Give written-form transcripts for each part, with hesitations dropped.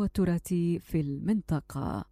والتراثي في المنطقة.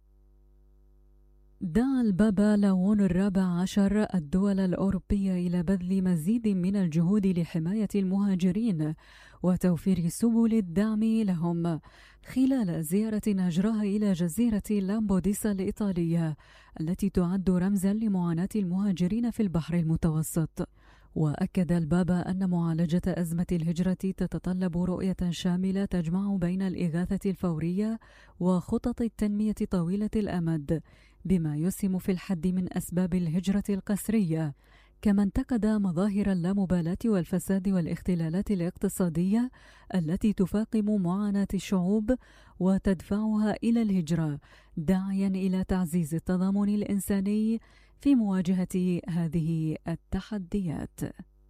دعا البابا لاون الرابع عشر الدول الأوروبية إلى بذل مزيد من الجهود لحماية المهاجرين وتوفير سبل الدعم لهم خلال زيارة أجراها إلى جزيرة لامبوديسا الإيطالية التي تعد رمزا لمعاناة المهاجرين في البحر المتوسط. وأكد البابا أن معالجة أزمة الهجرة تتطلب رؤية شاملة تجمع بين الإغاثة الفورية وخطط التنمية طويلة الأمد بما يسهم في الحد من أسباب الهجرة القسرية. كما انتقد مظاهر اللامبالاة والفساد والاختلالات الاقتصادية التي تفاقم معاناة الشعوب وتدفعها إلى الهجرة، داعيا إلى تعزيز التضامن الإنساني في مواجهة هذه التحديات.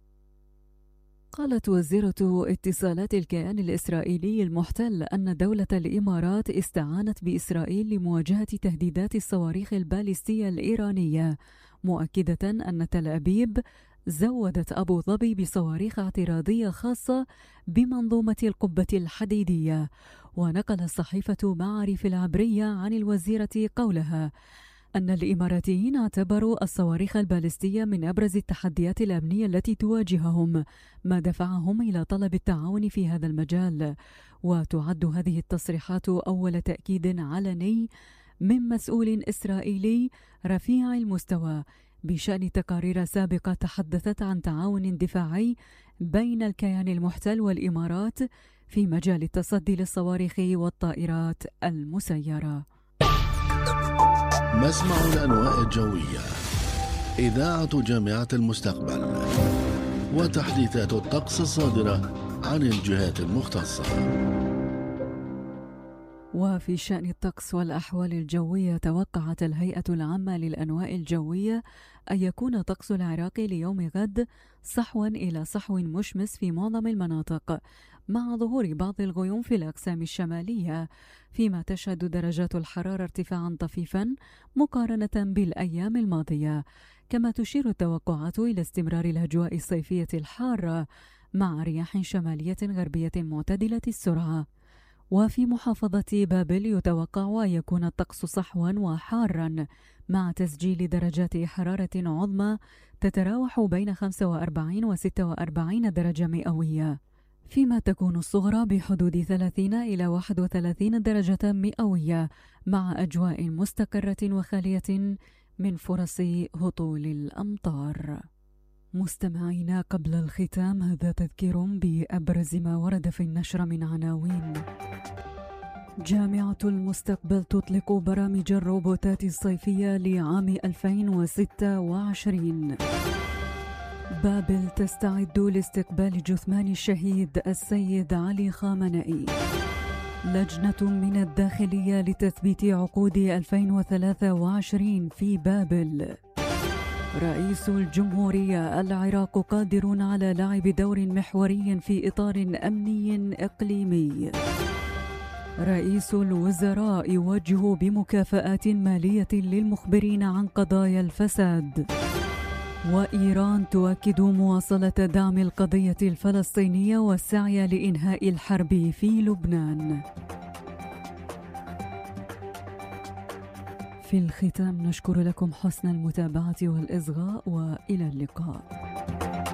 قالت وزيرة اتصالات الكيان الإسرائيلي المحتل أن دولة الإمارات استعانت بإسرائيل لمواجهة تهديدات الصواريخ الباليستية الإيرانية، مؤكدة أن تل أبيب زودت أبو ظبي بصواريخ اعتراضية خاصة بمنظومة القبة الحديدية. ونقل صحيفة معارف العبرية عن الوزيرة قولها أن الإماراتيين اعتبروا الصواريخ البالستية من أبرز التحديات الأمنية التي تواجههم، ما دفعهم إلى طلب التعاون في هذا المجال. وتعد هذه التصريحات أول تأكيد علني من مسؤول إسرائيلي رفيع المستوى بشأن تقارير سابقة تحدثت عن تعاون دفاعي بين الكيان المحتل والإمارات في مجال التصدي للصواريخ والطائرات المسيرة. مسمع الأنواء الجوية، إذاعة جامعة المستقبل، وتحديثات الطقس الصادرة عن الجهات المختصة. وفي شأن الطقس والأحوال الجوية، توقعت الهيئة العامة للأنواء الجوية أن يكون طقس العراق ليوم غد صحوا إلى صحو مشمس في معظم المناطق، مع ظهور بعض الغيوم في الأقسام الشمالية، فيما تشهد درجات الحرارة ارتفاعا طفيفا مقارنة بالأيام الماضية. كما تشير التوقعات إلى استمرار الأجواء الصيفية الحارة مع رياح شمالية غربية معتدلة السرعة. وفي محافظة بابل يتوقع أن يكون الطقس صحوا وحارا مع تسجيل درجات حرارة عظمى تتراوح بين 45 و 46 درجة مئوية، فيما تكون الصغرى بحدود 30 إلى 31 درجة مئوية، مع أجواء مستقرة وخالية من فرص هطول الأمطار. مستمعينا، قبل الختام هذا تذكير بأبرز ما ورد في النشر من عناوين. جامعة المستقبل تطلق برامج الروبوتات الصيفية لعام 2026. بابل تستعد لاستقبال جثمان الشهيد السيد علي خامنئي. لجنة من الداخلية لتثبيت عقود 2023 في بابل. رئيس الجمهورية: العراق قادر على لعب دور محوري في إطار أمني إقليمي. رئيس الوزراء يوجه بمكافآت مالية للمخبرين عن قضايا الفساد. وإيران تؤكد مواصلة دعم القضية الفلسطينية والسعي لإنهاء الحرب في لبنان. في الختام نشكر لكم حسن المتابعة والإصغاء، وإلى اللقاء.